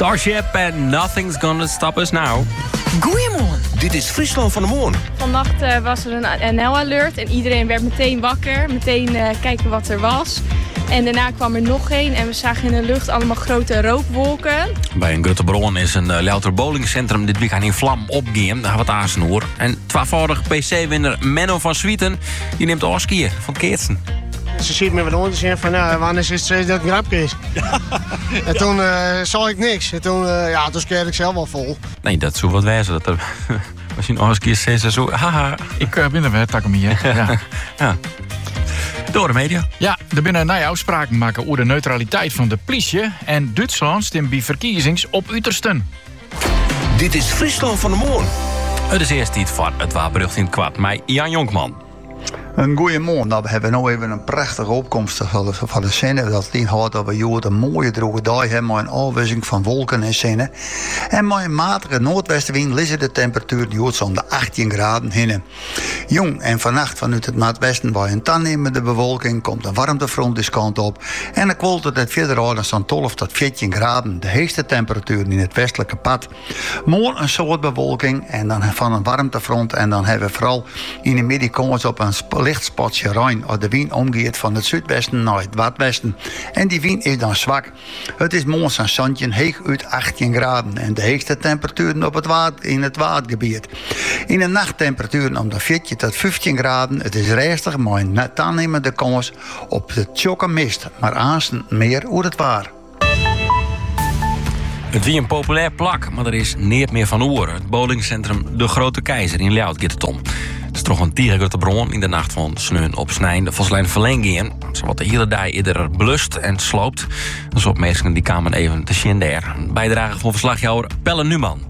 Starship en Nothing's Gonna Stop Us Now. Goeiemorgen. Dit is Friesland van de Morgen. Vannacht was er een NL-alert en iedereen werd meteen wakker. Meteen kijken wat er was. En daarna kwam er nog één en we zagen in de lucht allemaal grote rookwolken. Bij een Göteborg is een louter bowlingcentrum dit weekend in vlam opgegaan. Daar hebben we het aansnoer. En tweevoudig PC-winnaar Menno van Swieten, die neemt afskiën van Keertsen. Ze ziet me wat onder en van, wanneer is het steeds dat het een grapje is? En toen zag ik niks. En toen skeerde ik zelf wel vol. Nee, dat zou wat wijzen. Dat er misschien afskiën steeds zo, haha. Ik ben er weer, Takumi. Ja. Ja. Door de media. Ja, er binnen afspraken maken over de neutraliteit van de politie. En Duitsland stemt bij verkiezings op uitersten. Dit is Friesland van de Morgen. Het is eerst iets van het Waarbrug in het kwad. Met Jan Jonkman. Een goeiemorgen. Nou, we hebben nu even een prachtige opkomst van de zenne. Dat inhoudt dat we hier een mooie droge dag hebben met een afwisseling van wolken en zinnen. En met een matige noordwestenwind liggen de temperatuur die zo'n de 18 graden heen. Jong en vannacht vanuit het noordwesten bij een toenemende bewolking komt een warmtefront deze kant op. En dan kwalt het verder aan dan 12 tot 14 graden. De hoogste temperatuur in het westelijke pad. Morgen een soort bewolking en dan van een warmtefront. En dan hebben we vooral in de middag kans op een lichtspotje ruim als de wind omgeeft van het zuidwesten naar het noordwesten. En die wind is dan zwak. Het is morgen een zandje heeg uit 18 graden en de hoogste temperaturen op in het watergebied. In de nachttemperaturen om de 14 tot 15 graden. Het is rustig, maar een toenemende kans op de tjokke mist. Maar aanstaan meer over het waar. Het wie een populair plak, maar er is niet meer van oren. Het bowlingcentrum De Grote Keizer in Ljout gaat het om. Het is toch een Tiergutterbron in de nacht van Sneun op Snijn. De Voslijn verlengingen. Ze wordt de hele dag eerder blust en sloopt. Dus op mensen die kwamen even te zien daar. Een bijdrage van verslagjouwer Pelle Numan.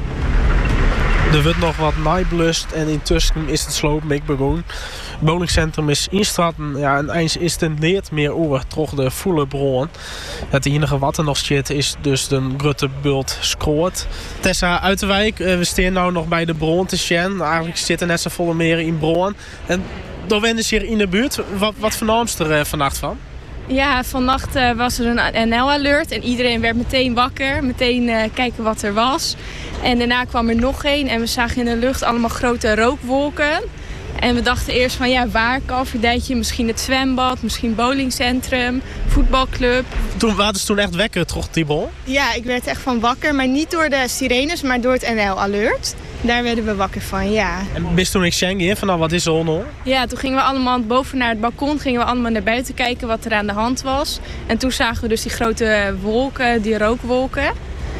Er wordt nog wat naaiblust en intussen is het sloopmik begonnen. Het bowlingcentrum is instraten, en eens is er niet meer over toch de volle bron. Het enige wat er nog zit is dus de grote bult skroot. Tessa Uiterwijk, we staan nu nog bij de bron te zien. Eigenlijk zitten net zo volle meer in bron. En daar wenden ze hier in de buurt. Wat vernaamst er vannacht van? Ja, vannacht was er een NL-alert en iedereen werd meteen wakker. Meteen kijken wat er was. En daarna kwam er nog één en we zagen in de lucht allemaal grote rookwolken. En we dachten eerst van waar Kalverdijtje, misschien het zwembad, misschien bowlingcentrum, voetbalclub. Waren ze toen echt wekker, toch, Tibol? Ja, ik werd echt van wakker, maar niet door de sirenes, maar door het NL-alert. Daar werden we wakker van, ja. En wist toen ik Schengen van wat is er onder? Ja, toen gingen we allemaal boven naar het balkon, gingen we allemaal naar buiten kijken wat er aan de hand was. En toen zagen we dus die grote wolken, die rookwolken.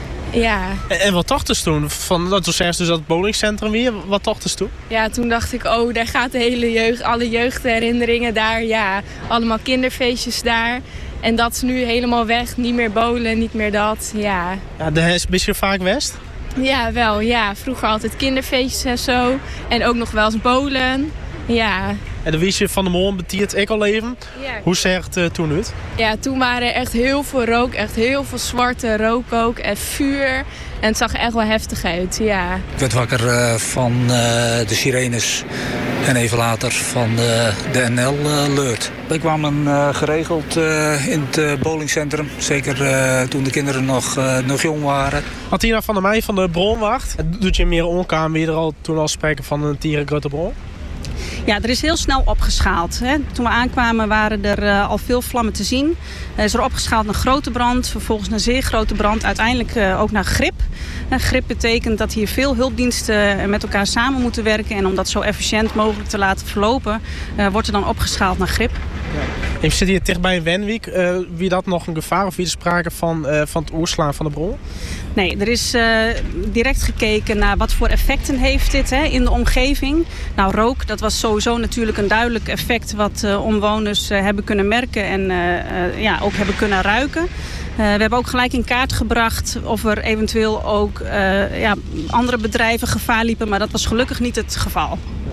Ja. En wat dachten ze toen? Dat was eerst dus dat bowlingcentrum weer. Wat dachten ze toen? Ja, toen dacht ik, daar gaat de hele jeugd, alle jeugdherinneringen daar. Ja, allemaal kinderfeestjes daar. En dat is nu helemaal weg. Niet meer bowlen, niet meer dat. Ja. Ja, de is een beetje vaak west? Ja, wel. Ja, vroeger altijd kinderfeestjes en zo. En ook nog wel eens bowlen. Ja. En de wiesje van de Morgen betiert ik al even. Ja. Hoe zegt het toen uit? Ja, toen waren er echt heel veel rook. Echt heel veel zwarte rook ook. En vuur. En het zag er echt wel heftig uit, ja. Ik werd wakker van de sirenes. En even later van de NL-alert. We kwamen geregeld in het bowlingcentrum. Zeker toen de kinderen nog jong waren. Martina van der Meij van de Bronwacht. Doet je meer onkaan weer al toen al spreken van een Tiergutterbron? Ja, er is heel snel opgeschaald. Hè. Toen we aankwamen waren er al veel vlammen te zien. Er is er opgeschaald naar grote brand, vervolgens naar zeer grote brand, uiteindelijk ook naar grip. Grip betekent dat hier veel hulpdiensten met elkaar samen moeten werken. En om dat zo efficiënt mogelijk te laten verlopen, wordt er dan opgeschaald naar grip. Ja. Je zit hier dichtbij in Wenwijk. Wie dat nog een gevaar of wie er sprake van het oorslaan van de bron? Nee, er is direct gekeken naar wat voor effecten heeft dit in de omgeving. Nou, rook, dat was sowieso natuurlijk een duidelijk effect wat omwoners hebben kunnen merken en ook hebben kunnen ruiken. We hebben ook gelijk in kaart gebracht of er eventueel ook andere bedrijven gevaar liepen, maar dat was gelukkig niet het geval.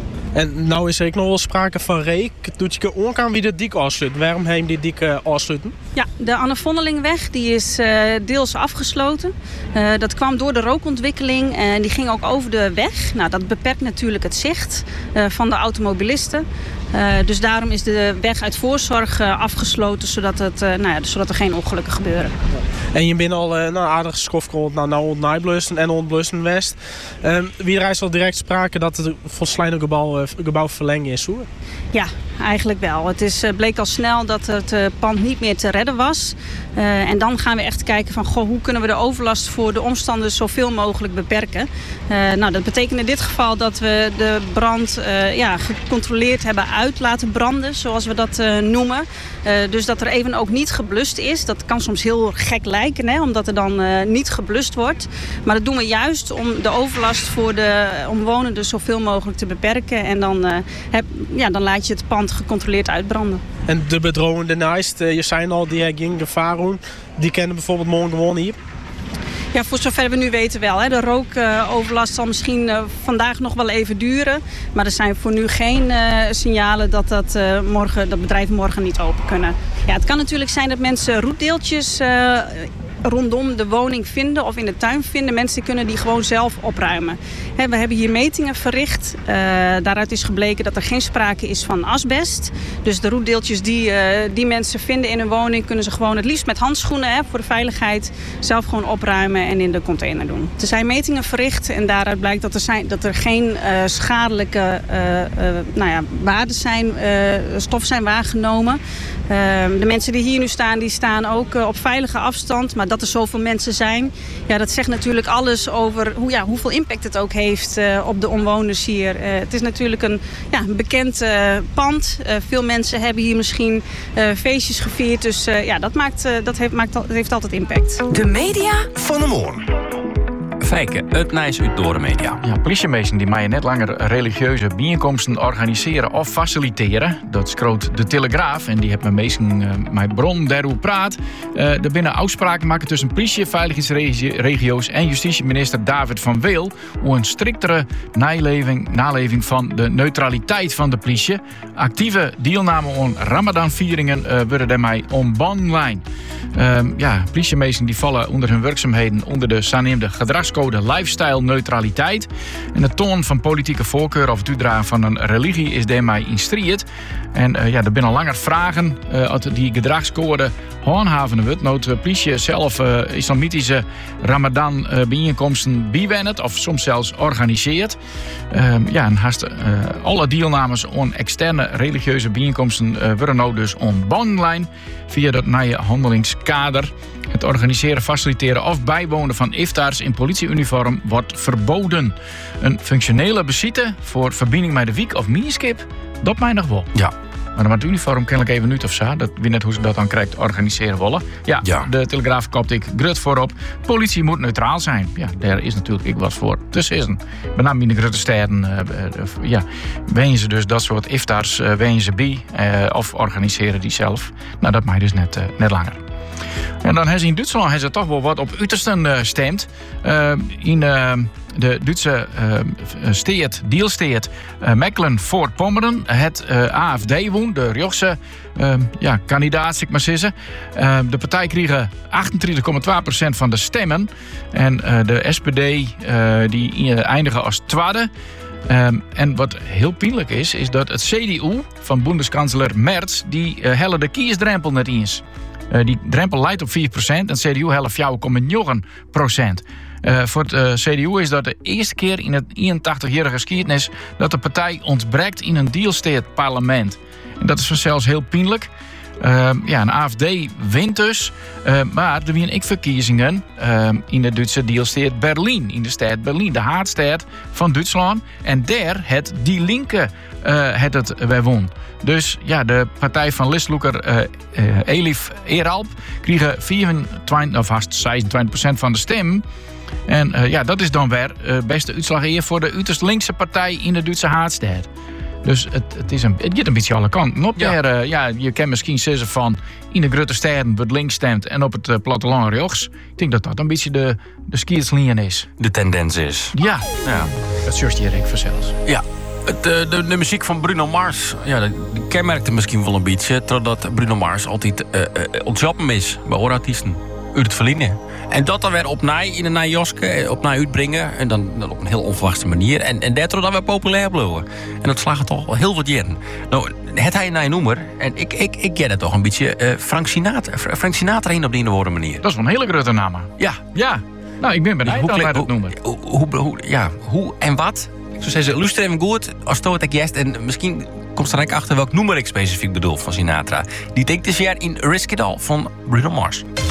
En nou is er ook nog wel sprake van reek. Doet je onkaan wie de dik afsluiten? Waarom heem die dik afsluiten? Ja, de Anne Vondelingweg die is deels afgesloten. Dat kwam door de rookontwikkeling en die ging ook over de weg. Nou, dat beperkt natuurlijk het zicht van de automobilisten. Dus daarom is de weg uit voorzorg afgesloten, zodat er geen ongelukken gebeuren. En je bent al aardig schofgerold naar Ontnijblussen en Ontblussen West. Wie er is al direct sprake dat het volgens een gebouw verlengen is, hoor? Ja, eigenlijk wel. Het bleek al snel dat het pand niet meer te redden was. En dan gaan we echt kijken van hoe kunnen we de overlast voor de omstanders zoveel mogelijk beperken. Dat betekent in dit geval dat we de brand gecontroleerd hebben uit laten branden, zoals we dat noemen. Dus dat er even ook niet geblust is. Dat kan soms heel gek lijken, omdat er dan niet geblust wordt. Maar dat doen we juist om de overlast voor de omwonenden zoveel mogelijk te beperken. En dan laat je het pand gecontroleerd uitbranden. En de bedrogen daarnaast, je zei al, die ging gevaar doen. Die kennen bijvoorbeeld morgen gewoon hier. Ja, voor zover we nu weten wel. Hè. De rookoverlast zal misschien vandaag nog wel even duren. Maar er zijn voor nu geen signalen dat bedrijven morgen niet open kunnen. Ja, het kan natuurlijk zijn dat mensen roetdeeltjes rondom de woning vinden of in de tuin vinden. Mensen kunnen die gewoon zelf opruimen. We hebben hier metingen verricht. Daaruit is gebleken dat er geen sprake is van asbest. Dus de roetdeeltjes die mensen vinden in hun woning kunnen ze gewoon het liefst met handschoenen voor de veiligheid zelf gewoon opruimen en in de container doen. Er zijn metingen verricht en daaruit blijkt dat er geen schadelijke waarden zijn, stoffen zijn waargenomen. De mensen die hier nu staan, die staan ook op veilige afstand. Maar dat er zoveel mensen zijn, ja, dat zegt natuurlijk alles over hoeveel impact het ook heeft op de omwoners hier. Het is natuurlijk een bekend pand. Veel mensen hebben hier misschien feestjes gevierd. Dus dat heeft altijd impact. De media van de morgen. Fijke, het nice uit door de media. Ja, politiemeesten die mij net langer religieuze bijeenkomsten organiseren of faciliteren. Dat schroot de Telegraaf en die heeft mijn bron daarover praat. Er binnen afspraken maken tussen politie, veiligheidsregio's en justitieminister David van Weel om een striktere naleving van de neutraliteit van de politie. Actieve deelname aan Ramadan-vieringen worden daarmee online. Politiemeesten die vallen onder hun werkzaamheden onder de zogenoemde gedragscode lifestyle neutraliteit. En de toon van politieke voorkeur of het uitdragen van een religie is daarmee in strijd. En er zijn al langer vragen uit die gedragscode handhaven wordt. De politie zelf islamitische Ramadan bijeenkomsten bijwennet of soms zelfs organiseert. En alle deelnames aan externe religieuze bijeenkomsten worden nou dus online via dat nieuwe handelingskader. Het organiseren, faciliteren of bijwonen van iftars in politieuniform wordt verboden. Een functionele bezitten voor verbinding met de wiek of miniskip, dat mij nog wel. Ja. Maar dan met het uniform kennelijk even niet of zo. Dat weet net hoe ze dat dan krijgt organiseren willen. Ja, de Telegraaf kopt ik grut voorop. Politie moet neutraal zijn. Ja, daar is natuurlijk ik wat voor te zeggen. Met name in de grote steden wenen ze dus dat soort iftars wenen ze bij. Of organiseren die zelf. Nou, dat mag dus net langer. En dan hebben ze in Duitsland toch wel wat op uitersten stemd. In de Duitse deelsteed Mecklenburg-Vorpommern het AfD won, de rechtse kandidaat, zeg maar zeggen. De partij kreeg 38,2% van de stemmen. En de SPD die eindigen als tweede. En wat heel pijnlijk is dat het CDU van bondskanselier Merz die helle de kiesdrempel net eens. Die drempel leidt op 4% en CDU helft 4,9%. Voor het CDU is dat de eerste keer in het 81-jarige geschiedenis dat de partij ontbreekt in een deelstaatparlement. En dat is vanzelfs heel pijnlijk. Een AfD wint dus. Maar er waren ook verkiezingen in de Duitse deelstaat Berlijn. In de stad Berlijn, de haardstad van Duitsland. En daar het Die Linke het weer won. Dus de partij van Listloeker Elif Eralp kreeg 26% van de stem. En dat is dan weer beste uitslag hier voor de uiterst linkse partij in de Duitse haardstad. Dus het gaat een beetje alle kanten op. Ja. Je kan misschien zeggen van in de grote steden wordt links stemt en op het platteland rechts. Ik denk dat dat een beetje de skierslijn is. De tendens is. Ja. Dat zorgt hier ik vanzelfs. Ja. De muziek van Bruno Mars, die kenmerkte misschien wel een beetje, totdat Bruno Mars altijd ontslappen is bij oorartiesten. uit het verliezen. En dat dan weer opnieuw in een najoske, opnieuw uitbrengen. En dan op een heel onverwachte manier. En daardoor dan weer populair blijven. En dat slagen toch wel heel wat jaren. Nou, het hij een noemer. En ik ken het toch een beetje Frank Sinatra heen op die andere manier. Dat is wel een hele grote naam. Ja. Ja. Nou, ik ben benieuwd bij dat noemen. Hoe en wat? Zo zei ze, luister even goed. Als het ik jest. En misschien komt er achter welk noemer ik specifiek bedoel van Sinatra. Die denkt dus jaar in Risk It All van Bruno Mars.